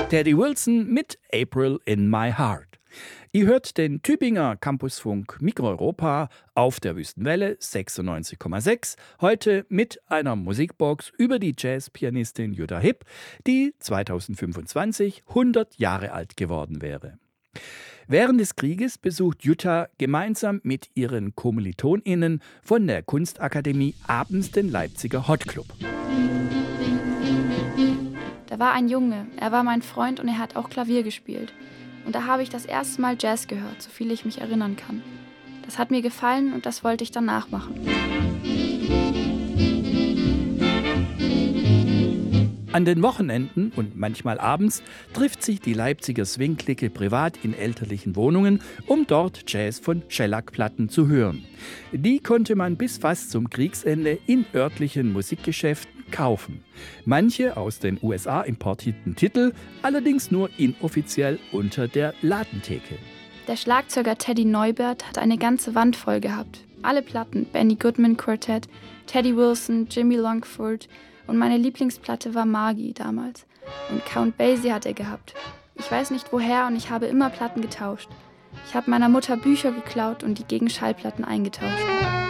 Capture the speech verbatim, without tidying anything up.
Teddy Wilson mit April in My Heart. Ihr hört den Tübinger Campusfunk Mikroeuropa auf der Wüstenwelle sechsundneunzig Komma sechs. Heute mit einer Musikbox über die Jazzpianistin Jutta Hipp, die zweitausendfünfundzwanzig hundert Jahre alt geworden wäre. Während des Krieges besucht Jutta gemeinsam mit ihren KommilitonInnen von der Kunstakademie abends den Leipziger Hot Club. Da war ein Junge, er war mein Freund und er hat auch Klavier gespielt. Und da habe ich das erste Mal Jazz gehört, so viel ich mich erinnern kann. Das hat mir gefallen und das wollte ich dann nachmachen. An den Wochenenden und manchmal abends trifft sich die Leipziger Swing-Clique privat in elterlichen Wohnungen, um dort Jazz von Shellac-Platten zu hören. Die konnte man bis fast zum Kriegsende in örtlichen Musikgeschäften kaufen. Manche aus den U S A importierten Titel, allerdings nur inoffiziell unter der Ladentheke. Der Schlagzeuger Teddy Neubert hat eine ganze Wand voll gehabt. Alle Platten, Benny Goodman Quartet, Teddy Wilson, Jimmy Longford und meine Lieblingsplatte war Margie damals. Und Count Basie hat er gehabt. Ich weiß nicht woher und ich habe immer Platten getauscht. Ich habe meiner Mutter Bücher geklaut und die gegen Schallplatten eingetauscht.